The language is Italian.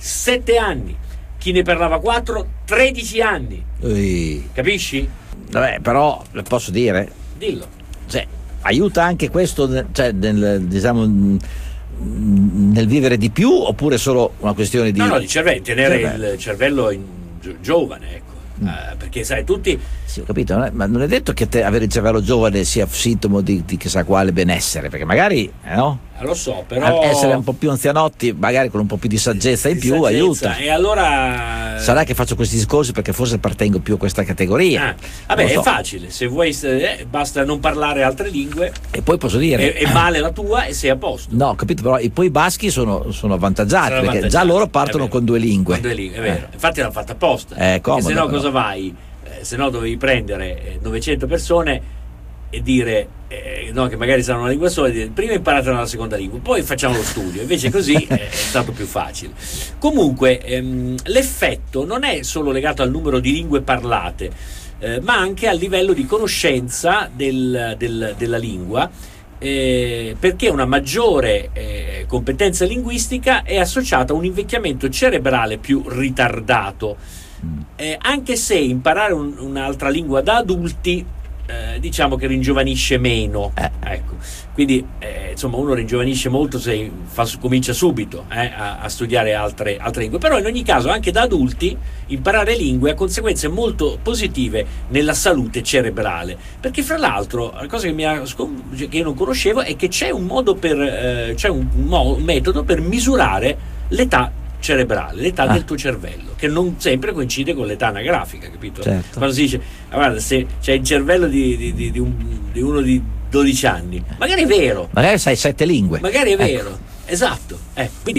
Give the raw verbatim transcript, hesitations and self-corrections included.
sette anni, chi ne parlava quattro, tredici anni. Ui. Capisci? Vabbè, però posso dire, Dillo. cioè, aiuta anche questo, cioè, nel, diciamo, nel vivere di più, oppure solo una questione di No, no, di cervello, tenere cervello. il cervello in, gio- giovane, ecco. Mm. Eh, perché sai, tutti Sì, ho capito, non è- ma non è detto che te, avere il cervello giovane sia sintomo di, di chissà quale benessere, perché magari, eh, no? eh, lo so, però Essere un po' più anzianotti, magari con un po' più di saggezza in di più, saggezza. aiuta. E allora Sarà che faccio questi discorsi perché forse appartengo più a questa categoria. Ah, vabbè, Non lo è so. facile, se vuoi eh, basta non parlare altre lingue, E poi posso dire, è, è male la tua e sei a posto. no, ho capito, però i, poi i baschi sono, sono avvantaggiati, Sono perché avvantaggiati, già loro è partono vero. con due lingue. Con due lingue, è vero. Eh. Infatti l'hanno fatta apposta. Eh, perché comodo, se no però. cosa vai? Eh, se no dovevi prendere eh, novecento persone e dire eh, no, che magari sanno una lingua sola, e dire, prima imparate la seconda lingua, poi facciamo lo studio. Invece così eh, è stato più facile. Comunque ehm, l'effetto non è solo legato al numero di lingue parlate, eh, ma anche al livello di conoscenza del, del, della lingua, eh, perché una maggiore eh, competenza linguistica è associata a un invecchiamento cerebrale più ritardato, eh, anche se imparare un, un'altra lingua da adulti eh, diciamo che ringiovanisce meno, Eh. ecco. Quindi eh, insomma uno ringiovanisce molto se fa, comincia subito eh, a, a studiare altre, altre lingue, però in ogni caso anche da adulti imparare lingue ha conseguenze molto positive nella salute cerebrale, perché fra l'altro la cosa che, mi ha, che io non conoscevo è che c'è un modo per eh, c'è un, mo- un metodo per misurare l'età cerebrale, l'età Ah. del tuo cervello, che non sempre coincide con l'età anagrafica, capito? Certo. Quando si dice ah, guarda, se c'è il cervello di, di, di, di, un, di uno di dodici anni, magari è vero, Magari sai sette lingue. magari è Ecco. vero, esatto, eh, quindi